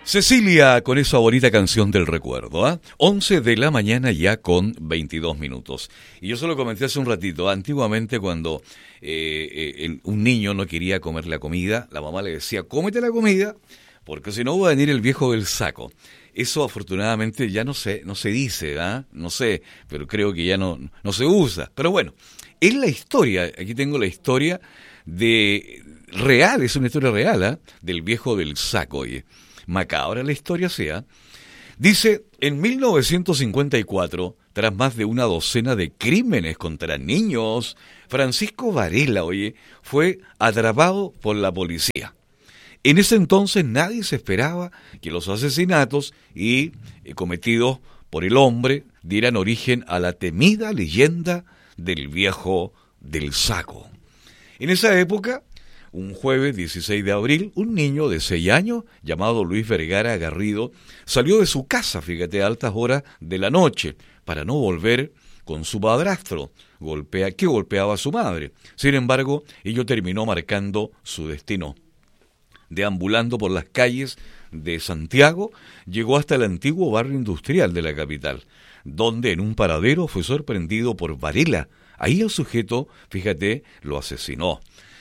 Cecilia con esa bonita canción del recuerdo, 11 de la mañana ya con 22 minutos. Y yo se lo comenté hace un ratito, antiguamente cuando un niño no quería comer la comida, la mamá le decía, cómete la comida, porque si no va a venir el viejo del saco. Eso afortunadamente ya no se dice, no sé, pero creo que ya no se usa. Pero bueno, es la historia, aquí tengo la historia real, es una historia real, del viejo del saco, oye. Macabra la historia sea. Dice, en 1954, tras más de una docena de crímenes contra niños, Francisco Varela, fue atrapado por la policía. En ese entonces nadie se esperaba que los asesinatos cometidos por el hombre dieran origen a la temida leyenda del viejo del saco. En esa época, un jueves 16 de abril, un niño de 6 años, llamado Luis Vergara Garrido, salió de su casa, fíjate, a altas horas de la noche, para no volver con su padrastro, que golpeaba a su madre. Sin embargo, ello terminó marcando su destino. Deambulando por las calles de Santiago, llegó hasta el antiguo barrio industrial de la capital, donde en un paradero fue sorprendido por Varela. Ahí el sujeto, fíjate, lo asesinó.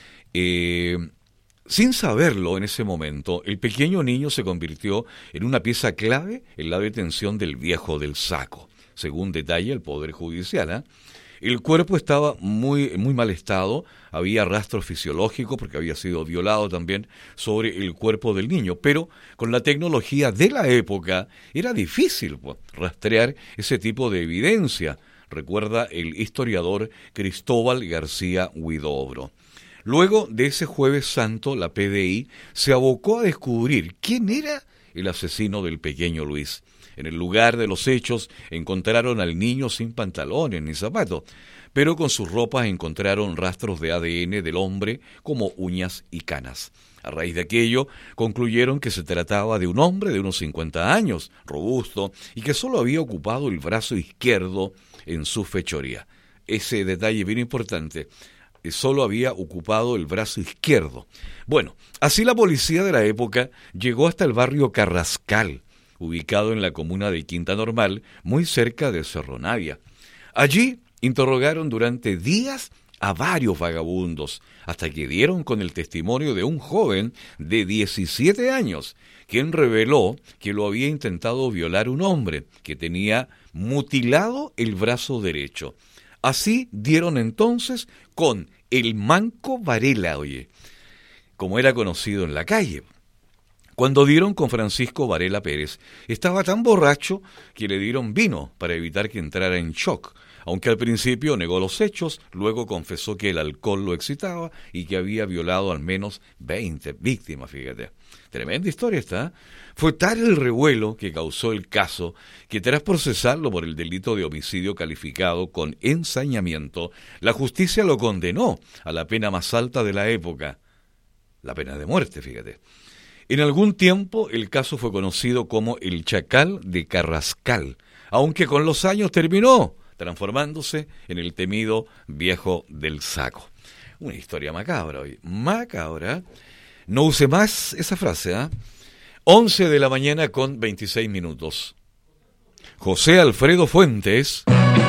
Sin saberlo en ese momento, el pequeño niño se convirtió en una pieza clave en la detención del viejo del saco, según detalla el Poder Judicial. El cuerpo estaba muy mal estado, había rastros fisiológicos porque había sido violado también sobre el cuerpo del niño, pero con la tecnología de la época era difícil rastrear ese tipo de evidencia, recuerda el historiador Cristóbal García Huidobro. Luego de ese Jueves Santo, la PDI se abocó a descubrir quién era el asesino del pequeño Luis. En el lugar de los hechos encontraron al niño sin pantalones ni zapatos, pero con sus ropas encontraron rastros de ADN del hombre como uñas y canas. A raíz de aquello, concluyeron que se trataba de un hombre de unos 50 años, robusto, y que solo había ocupado el brazo izquierdo en su fechoría. Ese detalle bien importante, solo había ocupado el brazo izquierdo. Bueno, así la policía de la época llegó hasta el barrio Carrascal, ubicado en la comuna de Quinta Normal, muy cerca de Cerro Navia. Allí interrogaron durante días a varios vagabundos, hasta que dieron con el testimonio de un joven de 17 años, quien reveló que lo había intentado violar un hombre que tenía mutilado el brazo derecho. Así dieron entonces con el Manco Varela, como era conocido en la calle. Cuando dieron con Francisco Varela Pérez, estaba tan borracho que le dieron vino para evitar que entrara en shock. Aunque al principio negó los hechos, luego confesó que el alcohol lo excitaba y que había violado al menos 20 víctimas, fíjate. Tremenda historia esta. Fue tal el revuelo que causó el caso que tras procesarlo por el delito de homicidio calificado con ensañamiento, la justicia lo condenó a la pena más alta de la época, la pena de muerte, fíjate. En algún tiempo el caso fue conocido como el Chacal de Carrascal, aunque con los años terminó transformándose en el temido viejo del saco. Una historia macabra hoy, macabra. No use más esa frase, 11 de la mañana con 26 minutos. José Alfredo Fuentes.